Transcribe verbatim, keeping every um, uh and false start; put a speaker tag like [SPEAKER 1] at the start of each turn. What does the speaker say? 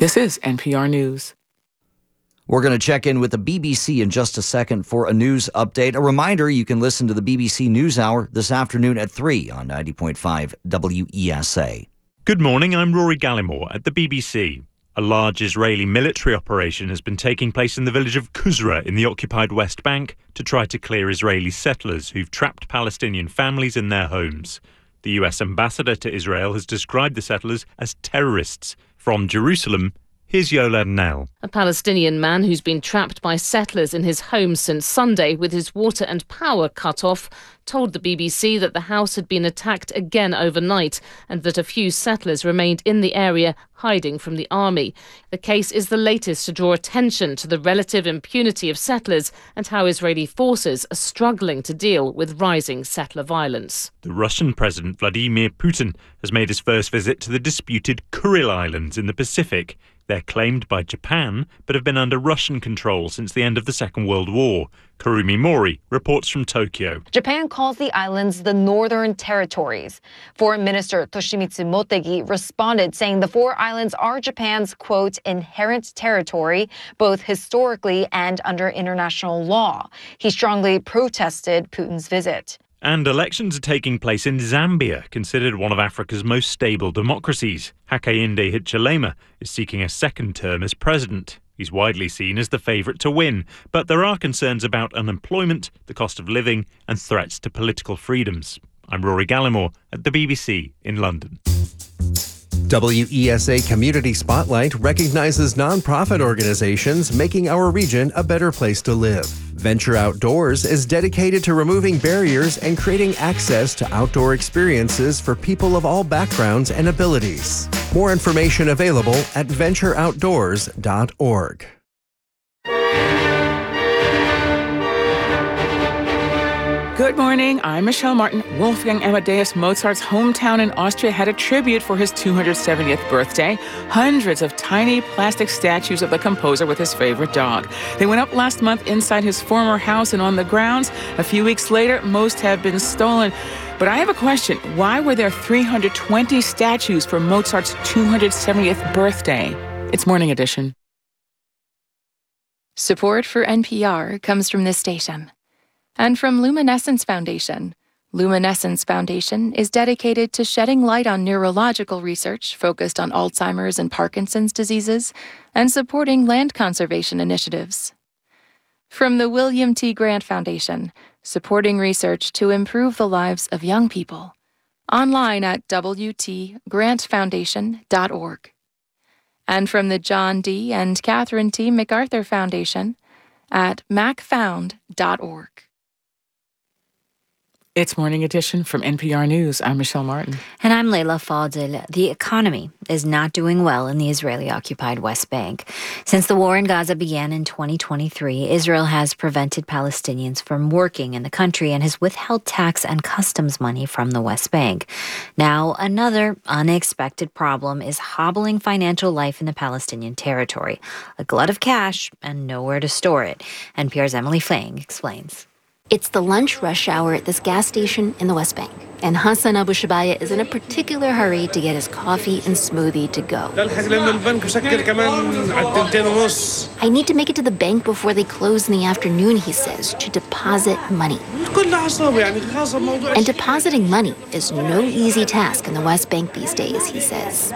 [SPEAKER 1] This is N P R News.
[SPEAKER 2] We're going to check in with the B B C in just a second for a news update. A reminder, you can listen to the B B C NewsHour this afternoon at three on ninety point five W E S A.
[SPEAKER 3] Good morning, I'm Rory Gallimore at the B B C. A large Israeli military operation has been taking place in the village of Kuzra in the occupied West Bank to try to clear Israeli settlers who've trapped Palestinian families in their homes. The U S ambassador to Israel has described the settlers as terrorists. From Jerusalem, here's Yola Nell.
[SPEAKER 4] A Palestinian man who's been trapped by settlers in his home since Sunday with his water and power cut off told the B B C that the house had been attacked again overnight and that a few settlers remained in the area hiding from the army. The case is the latest to draw attention to the relative impunity of settlers and how Israeli forces are struggling to deal with rising settler violence.
[SPEAKER 3] The Russian President Vladimir Putin has made his first visit to the disputed Kuril Islands in the Pacific. They're claimed by Japan, but have been under Russian control since the end of the Second World War. Kurumi Mori reports from Tokyo.
[SPEAKER 5] Japan calls the islands the Northern Territories. Foreign Minister Toshimitsu Motegi responded, saying the four islands are Japan's, quote, inherent territory, both historically and under international law. He strongly protested Putin's visit.
[SPEAKER 3] And elections are taking place in Zambia, considered one of Africa's most stable democracies. Hakainde Hichilema is seeking a second term as president. He's widely seen as the favourite to win, but there are concerns about unemployment, the cost of living and threats to political freedoms. I'm Rory Gallimore at the B B C in London.
[SPEAKER 6] W E S A Community Spotlight recognizes nonprofit organizations making our region a better place to live. Venture Outdoors is dedicated to removing barriers and creating access to outdoor experiences for people of all backgrounds and abilities. More information available at venture outdoors dot org.
[SPEAKER 1] Good morning, I'm Michelle Martin. Wolfgang Amadeus Mozart's hometown in Austria had a tribute for his two hundred seventieth birthday. Hundreds of tiny plastic statues of the composer with his favorite dog. They went up last month inside his former house and on the grounds. A few weeks later, most have been stolen. But I have a question. Why were there three hundred twenty statues for Mozart's two hundred seventieth birthday? It's Morning Edition.
[SPEAKER 7] Support for N P R comes from this station. And from Luminescence Foundation. Luminescence Foundation is dedicated to shedding light on neurological research focused on Alzheimer's and Parkinson's diseases and supporting land conservation initiatives. From the William T. Grant Foundation, supporting research to improve the lives of young people. Online at w t grant foundation dot org. And from the John D. and Catherine T. MacArthur Foundation at mac found dot org.
[SPEAKER 1] It's Morning Edition from N P R News. I'm Michelle Martin.
[SPEAKER 8] And I'm Leila Fadel. The economy is not doing well in the Israeli-occupied West Bank. Since the war in Gaza began in twenty twenty-three, Israel has prevented Palestinians from working in the country and has withheld tax and customs money from the West Bank. Now, another unexpected problem is hobbling financial life in the Palestinian territory. A glut of cash and nowhere to store it. N P R's Emily Fang explains.
[SPEAKER 9] It's the lunch rush hour at this gas station in the West Bank, and Hassan Abu Shabaya is in a particular hurry to get his coffee and smoothie to go. I need to make it to the bank before they close in the afternoon, he says, to deposit money. And depositing money is no easy task in the West Bank these days, he says.